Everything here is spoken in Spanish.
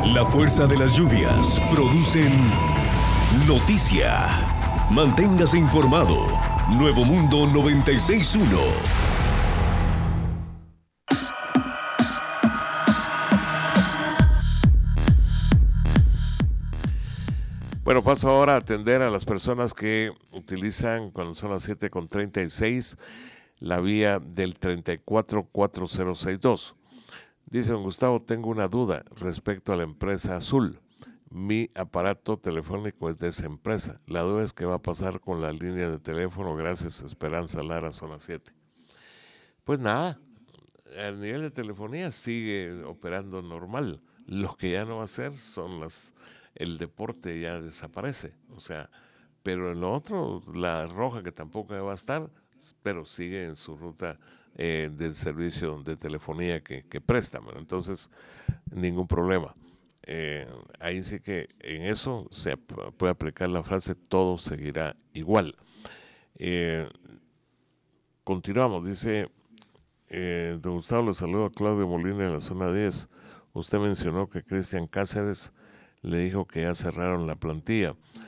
La fuerza de las lluvias producen noticia. Manténgase informado. Nuevo Mundo 96.1. Bueno, paso ahora a atender a las personas que utilizan, cuando son las 7:36, la vía del 344062. Dice don Gustavo, tengo una duda respecto a la empresa Azul. Mi aparato telefónico es de esa empresa. La duda es qué va a pasar con la línea de teléfono. Gracias, Esperanza Lara, zona 7. Pues nada, a nivel de telefonía sigue operando normal. Lo que ya no va a hacer son el deporte ya desaparece. O sea, pero en lo otro, la roja que tampoco va a estar, pero sigue en su ruta del servicio de telefonía que presta. Bueno, entonces, ningún problema. Ahí sí que en eso se puede aplicar la frase todo seguirá igual. Continuamos, dice don Gustavo, le saludo a Claudio Molina en la zona 10. Usted mencionó que Cristian Cáceres le dijo que ya cerraron la plantilla.